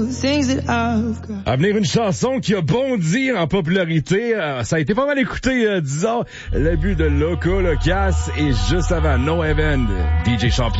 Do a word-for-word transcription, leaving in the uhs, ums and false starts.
À venir une chanson qui a bondi en popularité. Euh, ça a été pas mal écouté, euh, disons, le but de Loco Locas et juste avant No Heaven, D J Champion.